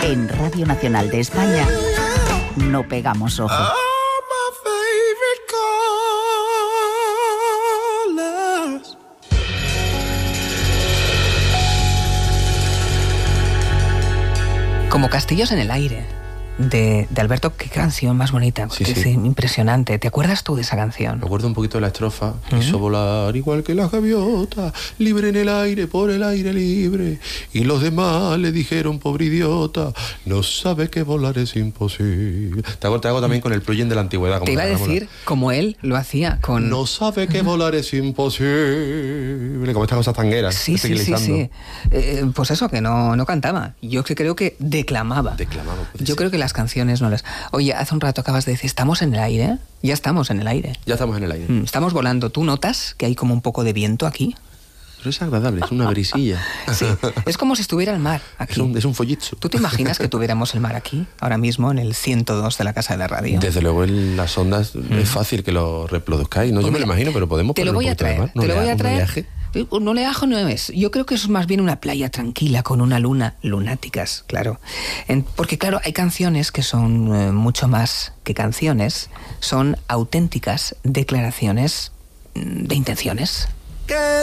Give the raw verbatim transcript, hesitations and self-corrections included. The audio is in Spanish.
En Radio Nacional de España no pegamos ojo. Como Castillos en el aire, de, de Alberto. Qué canción más bonita, Sí, es sí. impresionante. ¿Te acuerdas tú de esa canción? Me acuerdo un poquito de la estrofa. Quiso volar igual que la gaviota, libre en el aire, por el aire libre. Y los demás le dijeron, pobre idiota, no sabe que volar es imposible. Te hago, te hago también con el plugin de la antigüedad. Como Te iba a la Ramona. decir, como él lo hacía con... No sabe que volar es imposible. Como estas cosas tangueras. Sí, sí, sí, sí. Eh, pues eso, que no, no cantaba. Yo que creo que declamaba. Declamaba. puede Yo ser. creo que las canciones no las... Oye, hace un rato acabas de decir, ¿estamos en el aire? Ya estamos en el aire. Ya estamos en el aire. Mm, Estamos volando. ¿Tú notas que hay como un poco de viento aquí? Pero es agradable, es una brisilla. Sí, es como si estuviera el mar aquí. Es un, es un follitzo. ¿Tú te imaginas que tuviéramos el mar aquí, ahora mismo, en el ciento dos de la Casa de la Radio? Desde luego en las ondas es fácil que lo reproduzcáis. No, Pues yo me mira, lo imagino, pero podemos te lo ponerle voy un a poquito de traer, mar. ¿No te lo le voy da a un traer. oleaje? Un oleaje no es. Yo creo que eso es más bien una playa tranquila con una luna, lunáticas, claro. En- porque claro, hay canciones que son eh, mucho más que canciones, son auténticas declaraciones mm, de intenciones.